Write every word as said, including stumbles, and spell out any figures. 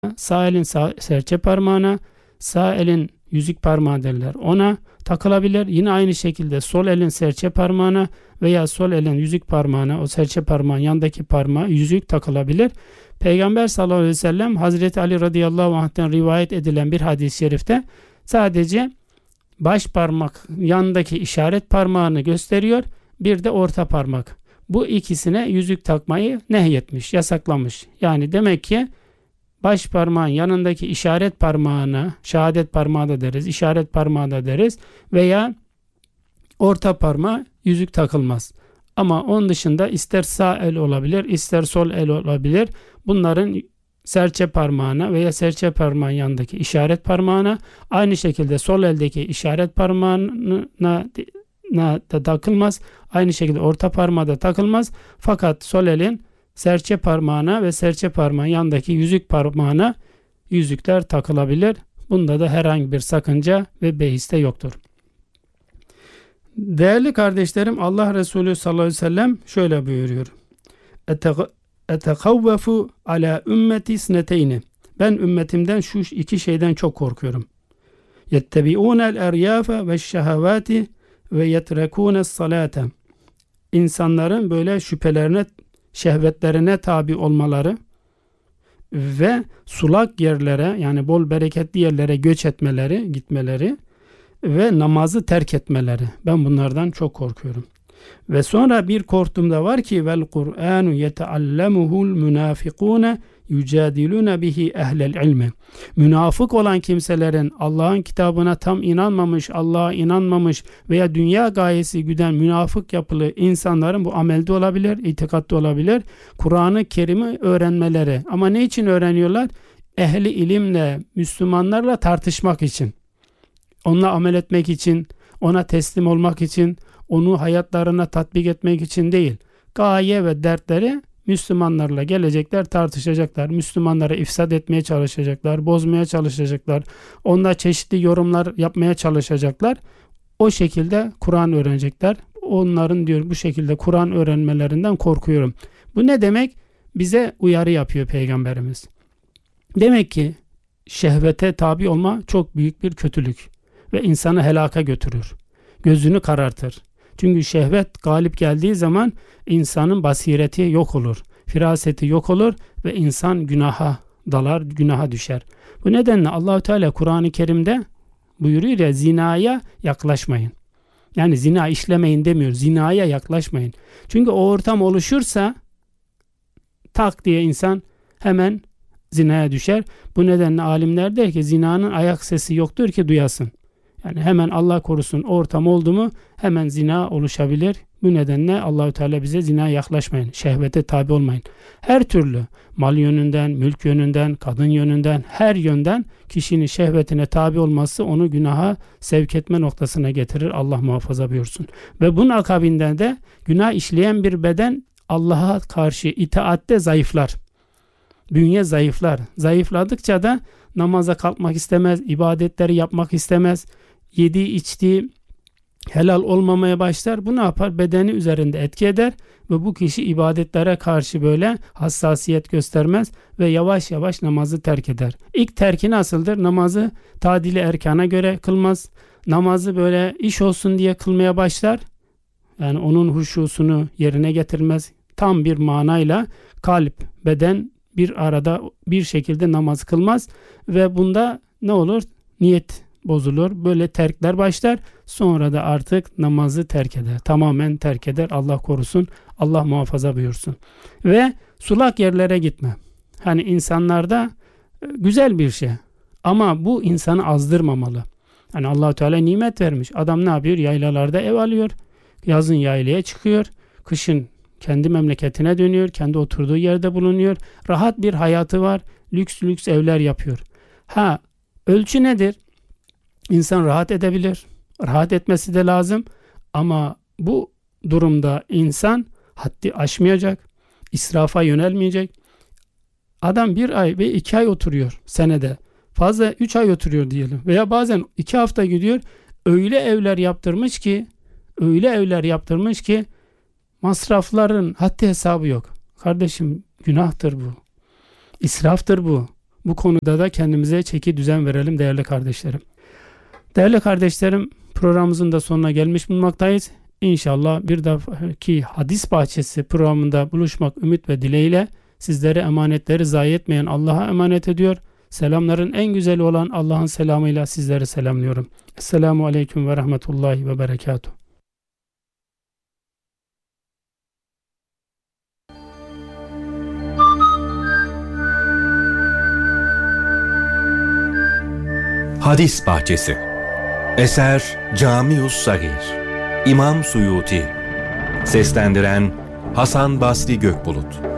sağ elin sağ, serçe parmağına, sağ elin yüzük parmağı derler, ona takılabilir. Yine aynı şekilde sol elin serçe parmağına veya sol elin yüzük parmağına, o serçe parmağın yanındaki parmağı yüzük takılabilir. Peygamber sallallahu aleyhi ve sellem Hazreti Ali radıyallahu anh'ten rivayet edilen bir hadis-i şerifte sadece baş parmak yanındaki işaret parmağını gösteriyor, bir de orta parmak. Bu ikisine yüzük takmayı nehyetmiş, yasaklamış. Yani demek ki baş parmağın yanındaki işaret parmağına, şehadet parmağı da deriz, işaret parmağı da deriz veya orta parmağa yüzük takılmaz. Ama onun dışında ister sağ el olabilir, ister sol el olabilir. Bunların serçe parmağına veya serçe parmağın yanındaki işaret parmağına, aynı şekilde sol eldeki işaret parmağına da takılmaz. Aynı şekilde orta parmağa da takılmaz. Fakat sol elin serçe parmağına ve serçe parmağın yanındaki yüzük parmağına yüzükler takılabilir. Bunda da herhangi bir sakınca ve behis de yoktur. Değerli kardeşlerim, Allah Resulü sallallahu aleyhi ve sellem şöyle buyuruyor. Etekavvefu ala ümmeti sneteyni. Ben ümmetimden şu iki şeyden çok korkuyorum. Yettebi'ûnel eryâfe ve şehevâti ve yetrekûnes salâte. İnsanların böyle şüphelerine, şehvetlerine tabi olmaları ve sulak yerlere, yani bol bereketli yerlere göç etmeleri, gitmeleri ve namazı terk etmeleri. Ben bunlardan çok korkuyorum. Ve sonra bir korkum da var ki vel Kur'anu yeteallemuhul münafikune yücadilune bihi ehlel ilmi. Münafık olan kimselerin Allah'ın kitabına tam inanmamış, Allah'a inanmamış veya dünya gayesi güden münafık yapılı insanların bu amelde olabilir, itikatta olabilir, Kur'an-ı Kerim'i öğrenmeleri. Ama ne için öğreniyorlar? Ehli ilimle, Müslümanlarla tartışmak için. Onunla amel etmek için, ona teslim olmak için, onu hayatlarına tatbik etmek için değil. Gaye ve dertleri Müslümanlarla gelecekler, tartışacaklar. Müslümanları ifsad etmeye çalışacaklar, bozmaya çalışacaklar. Onunla çeşitli yorumlar yapmaya çalışacaklar. O şekilde Kur'an öğrenecekler. Onların diyor bu şekilde Kur'an öğrenmelerinden korkuyorum. Bu ne demek? Bize uyarı yapıyor Peygamberimiz. Demek ki şehvete tabi olma çok büyük bir kötülük ve insanı helaka götürür. Gözünü karartır. Çünkü şehvet galip geldiği zaman insanın basireti yok olur. Firaseti yok olur ve insan günaha dalar, günaha düşer. Bu nedenle Allah-u Teala Kur'an-ı Kerim'de buyuruyor ya, zinaya yaklaşmayın. Yani zina işlemeyin demiyor, zinaya yaklaşmayın. Çünkü o ortam oluşursa tak diye insan hemen zinaya düşer. Bu nedenle alimler der ki zinanın ayak sesi yoktur ki duyasın. Yani hemen Allah korusun ortam oldu mu hemen zina oluşabilir. Bu nedenle Allahü Teala bize zina yaklaşmayın, şehvete tabi olmayın. Her türlü mal yönünden, mülk yönünden, kadın yönünden, her yönden kişinin şehvetine tabi olması onu günaha sevk etme noktasına getirir. Allah muhafaza buyursun. Ve bunun akabinden de günah işleyen bir beden Allah'a karşı itaatte zayıflar. Bünye zayıflar. Zayıfladıkça da namaza kalkmak istemez, ibadetleri yapmak istemez. Yediği içtiği helal olmamaya başlar. Bu ne yapar? Bedeni üzerinde etki eder ve bu kişi ibadetlere karşı böyle hassasiyet göstermez ve yavaş yavaş namazı terk eder. İlk terki nasıldır? Namazı tadili erkana göre kılmaz. Namazı böyle iş olsun diye kılmaya başlar. Yani onun huşusunu yerine getirmez. Tam bir manayla kalp, beden bir arada bir şekilde namaz kılmaz ve bunda ne olur? Niyet bozulur. Böyle terkler başlar. Sonra da artık namazı terk eder. Tamamen terk eder. Allah korusun. Allah muhafaza buyursun. Ve sulak yerlere gitme. Hani insanlarda güzel bir şey. Ama bu insanı azdırmamalı. Hani Allah-u Teala nimet vermiş. Adam ne yapıyor? Yaylalarda ev alıyor. Yazın yaylaya çıkıyor. Kışın kendi memleketine dönüyor. Kendi oturduğu yerde bulunuyor. Rahat bir hayatı var. Lüks lüks evler yapıyor. Ha, ölçü nedir? İnsan rahat edebilir. Rahat etmesi de lazım. Ama bu durumda insan haddi aşmayacak. İsrafa yönelmeyecek. Adam bir ay ve iki ay oturuyor senede. Fazla üç ay oturuyor diyelim. Veya bazen iki hafta gidiyor. Öyle evler yaptırmış ki öyle evler yaptırmış ki masrafların haddi hesabı yok. Kardeşim, günahtır bu. İsraftır bu. Bu konuda da kendimize çeki düzen verelim değerli kardeşlerim. Değerli kardeşlerim, programımızın da sonuna gelmiş bulunmaktayız. İnşallah bir dahaki Hadis Bahçesi programında buluşmak ümit ve dileğiyle sizlere emanetleri zayi etmeyen Allah'a emanet ediyor. Selamların en güzeli olan Allah'ın selamıyla sizleri selamlıyorum. Esselamu Aleyküm ve Rahmetullahi ve Berekatuhu. Hadis Bahçesi. Eser Camius Sagir. İmam Suyuti. Seslendiren Hasan Basri Gökbulut.